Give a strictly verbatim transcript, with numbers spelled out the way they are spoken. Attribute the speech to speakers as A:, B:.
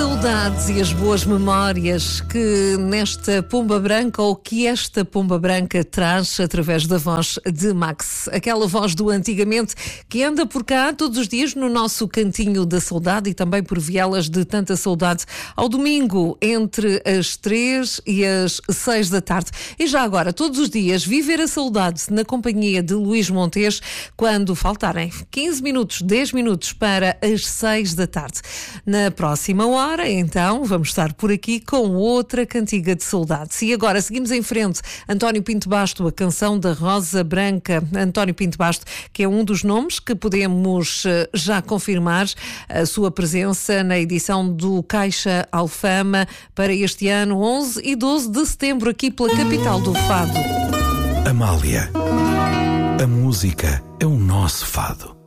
A: saudades e as boas memórias que nesta Pomba Branca ou que esta Pomba Branca traz através da voz de Max. Aquela voz do antigamente que anda por cá todos os dias no nosso cantinho da saudade e também por vielas de tanta saudade ao domingo entre as três e as seis da tarde. E já agora, todos os dias, viver a saudade na companhia de Luís Montes quando faltarem quinze minutos, dez minutos para as seis da tarde. Na próxima hora, então, vamos estar por aqui com outra cantiga de saudades. E agora seguimos em frente. António Pinto Basto, a canção da Rosa Branca. António Pinto Basto, que é um dos nomes que podemos já confirmar a sua presença na edição do Caixa Alfama para este ano, onze e doze de setembro, aqui pela capital do Fado.
B: Amália, a música é o nosso fado.